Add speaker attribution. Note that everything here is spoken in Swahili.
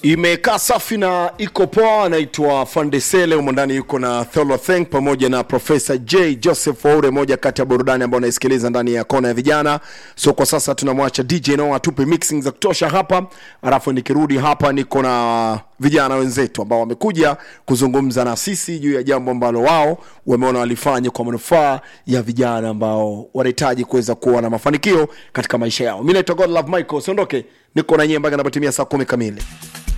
Speaker 1: Imekaa safi na iko poa. Anaitwa Fandesele, humo ndani yuko na Tholo Thank pamoja na Professor J Joseph Waure, moja kati ya burudani ambao unaisikiliza ndani ya kona ya vijana. So kwa sasa tunamwacha DJ Noah atupe mixing za kutosha hapa, alafu nikirudi hapa niko na vijana wenzetu ambao wamekuja kuzungumza na sisi juu ya jambo ambalo wao wameona walifanya kwa manufaa ya vijana ambao wanahitaji kuweza kuwa na mafanikio katika maisha yao. Mimi naitwa God Love Michael, siondoke, niko na nyie mpaka napotimia saa 10 kamili.